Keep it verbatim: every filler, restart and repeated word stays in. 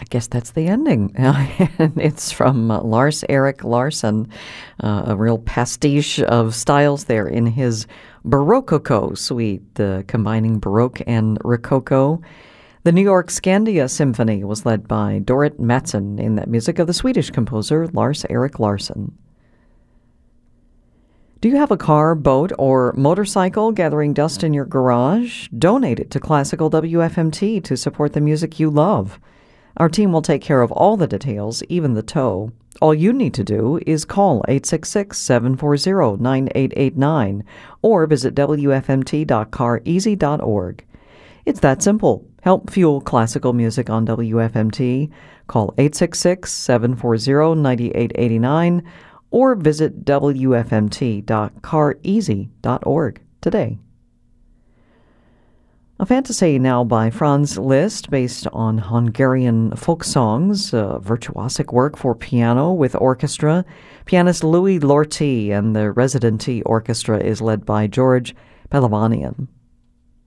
guess that's the ending. It's from uh, Lars Erik Larsson, uh, a real pastiche of styles there in his Barococo suite, uh, combining Baroque and Rococo. The New York Scandia Symphony was led by Dorit Mattsson in that music of the Swedish composer Lars Erik Larsson. Do you have a car, boat, or motorcycle gathering dust in your garage? Donate it to Classical W F M T to support the music you love. Our team will take care of all the details, even the tow. All you need to do is call eight six six, seven four zero, nine eight eight nine or visit W F M T dot car easy dot org. It's that simple. Help fuel classical music on W F M T. Call eight six six, seven four zero, nine eight eight nine or visit W F M T dot car easy dot org today. A fantasy now by Franz Liszt, based on Hungarian folk songs, a virtuosic work for piano with orchestra. Pianist Louis Lorty and the Residency Orchestra is led by George Pelavanian.